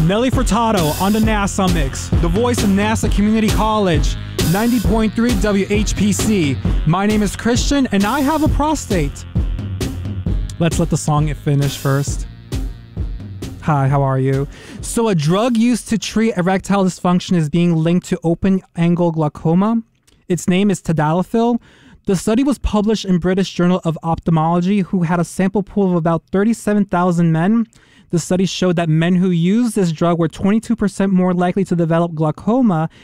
Nelly Furtado on the NASA Mix, the voice of NASA Community College, 90.3 WHPC. My name is Christian and I have a prostate. Let's let the song finish first. Hi, how are you? So a drug used to treat erectile dysfunction is being linked to open-angle glaucoma. Its name is tadalafil. The study was published in British Journal of Ophthalmology, who had a sample pool of about 37,000 men. The study showed that men who used this drug were 22% more likely to develop glaucoma